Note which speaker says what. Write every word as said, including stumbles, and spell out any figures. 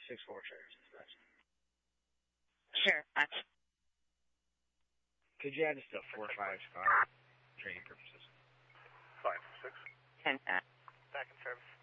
Speaker 1: six four trailers dispatch.
Speaker 2: Sure. I
Speaker 1: Could you add just a four five car training purposes?
Speaker 3: Five six.
Speaker 2: Ten.
Speaker 3: Back in service.